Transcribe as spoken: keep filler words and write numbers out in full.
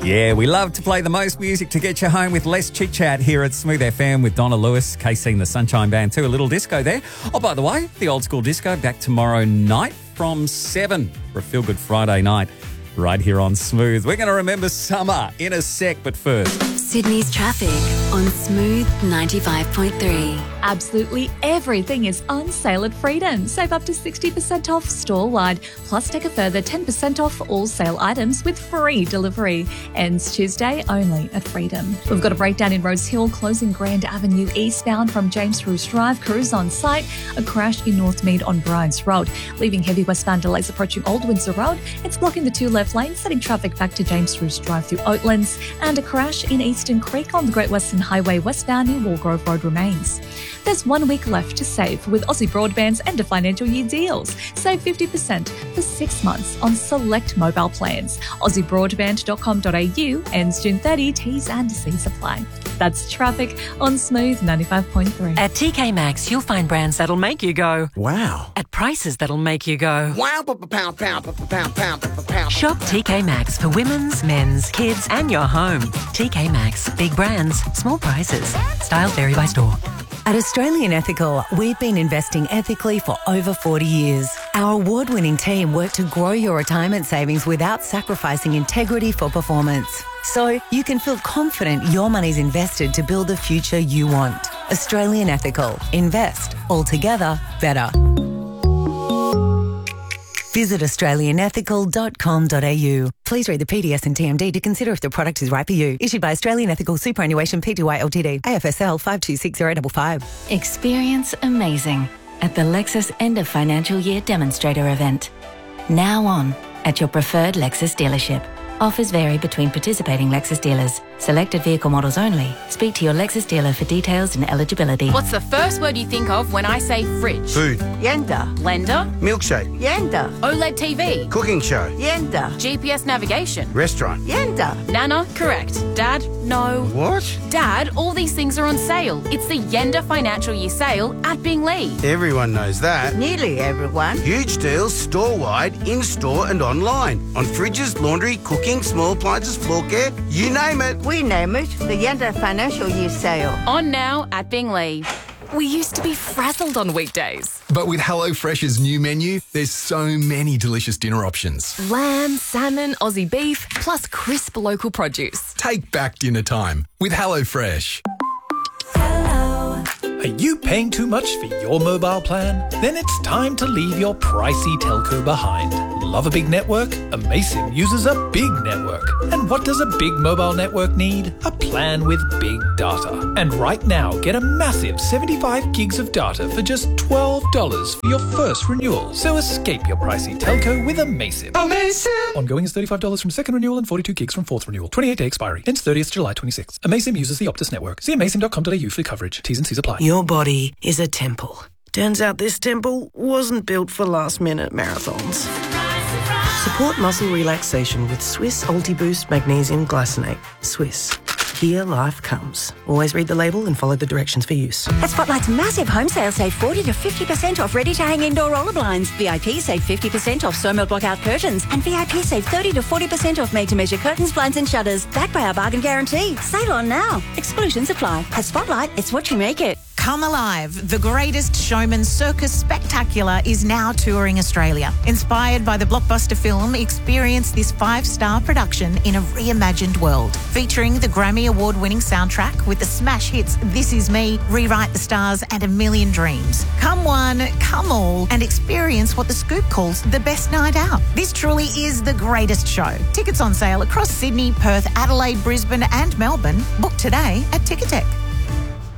Yeah, we love to play the most music to get you home with less chit-chat here at Smooth F M with Donna Lewis, K C and the Sunshine Band too. A little disco there. Oh, by the way, the old school disco back tomorrow night from seven for a feel-good Friday night right here on Smooth. We're going to remember summer in a sec, but first... Sydney's traffic on Smooth ninety-five point three. Absolutely everything is on sale at Freedom. Save up to sixty percent off store-wide. Plus, take a further ten percent off all sale items with free delivery. Ends Tuesday only at Freedom. We've got a breakdown in Rose Hill, closing Grand Avenue eastbound from James Roos Drive. Crews on site. A crash in Northmead on Bryans Road. Leaving heavy westbound delays approaching Old Windsor Road. It's blocking the two left lanes, setting traffic back to James Roos Drive through Oatlands. And a crash in Eastern Creek on the Great Western Highway westbound near Walgrove Road remains. There's one week left to save with Aussie Broadband's end of financial year deals. Save fifty percent for six months on select mobile plans. aussie broadband dot com dot a u ends June thirtieth. T's and C's apply. That's traffic on Smooth ninety-five point three. At T K Maxx, you'll find brands that'll make you go, wow. At prices that'll make you go, wow. Pound, pound, pound, pound, pound. Shop T K Maxx for women's, men's, kids and your home. T K Maxx. Big brands, small prices. Styles vary by store. At Australian Ethical, we've been investing ethically for over forty years. Our award-winning team work to grow your retirement savings without sacrificing integrity for performance. So you can feel confident your money's invested to build the future you want. Australian Ethical. Invest. Altogether better. Visit australian ethical dot com dot a u. Please read the P D S and T M D to consider if the product is right for you. Issued by Australian Ethical Superannuation Pty Ltd. A F S L five two six zero five five. Experience amazing at the Lexus End of Financial Year Demonstrator event. Now on at your preferred Lexus dealership. Offers vary between participating Lexus dealers. Selected vehicle models only. Speak to your Lexus dealer for details and eligibility. What's the first word you think of when I say fridge? Food. Yenda. Blender. Milkshake. Yenda. OLED T V. Cooking show. Yenda. G P S navigation. Restaurant. Yenda. Nana, correct. Dad, no. What? Dad, all these things are on sale. It's the Yenda Financial Year Sale at Binglee. Everyone knows that. Nearly everyone. Huge deals store-wide, in-store and online. On fridges, laundry, cooking, small appliances, floor care, you name it. We name it the Yenda Financial Year Sale. On now at Binglee. We used to be frazzled on weekdays. But with HelloFresh's new menu, there's so many delicious dinner options. Lamb, salmon, Aussie beef, plus crisp local produce. Take back dinner time with HelloFresh. Are you paying too much for your mobile plan? Then it's time to leave your pricey telco behind. Love a big network? Amaysim uses a big network. And what does a big mobile network need? A plan with big data. And right now, get a massive seventy-five gigs of data for just twelve dollars for your first renewal. So escape your pricey telco with Amaysim. Amaysim! Ongoing is thirty-five dollars from second renewal and forty-two gigs from fourth renewal. twenty-eight day expiry. Ends thirtieth July twenty-sixth. Amaysim uses the Optus network. See amaysim dot com dot a u for coverage. T's and C's apply. Your body is a temple. Turns out this temple wasn't built for last-minute marathons. Support muscle relaxation with Swiss Ultiboost Magnesium Glycinate. Swiss. Here life comes. Always read the label and follow the directions for use. At Spotlight's massive home sale, save forty to fifty percent off ready-to-hang indoor roller blinds. V I P save fifty percent off Somo blockout curtains. And V I P save thirty to forty percent off made-to-measure curtains, blinds and shutters. Backed by our bargain guarantee. Sale on now. Exclusions apply. At Spotlight, it's what you make it. Come Alive, the Greatest Showman Circus Spectacular is now touring Australia. Inspired by the blockbuster film, experience this five-star production in a reimagined world. Featuring the Grammy Award-winning soundtrack with the smash hits This Is Me, Rewrite the Stars and A Million Dreams. Come one, come all, and experience what The Scoop calls the best night out. This truly is the greatest show. Tickets on sale across Sydney, Perth, Adelaide, Brisbane and Melbourne. Book today at Ticketek.